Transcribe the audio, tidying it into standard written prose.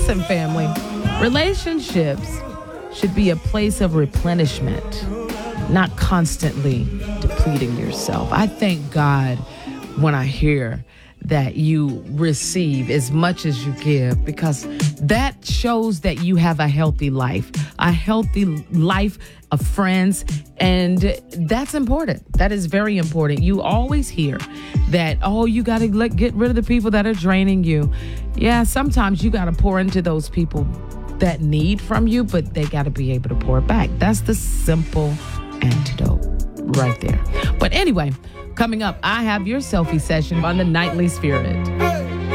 Listen, family, relationships should be a place of replenishment, not constantly depleting yourself. I thank God when I hear that you receive as much as you give, because that shows that you have a healthy life of friends, and that's important. That is very important. You always hear that, oh, you got to get rid of the people that are draining you. Yeah, sometimes you got to pour into those people that need from you, but they got to be able to pour it back. That's the simple antidote right there. But anyway, coming up, I have your selfie session on the Nightly Spirit.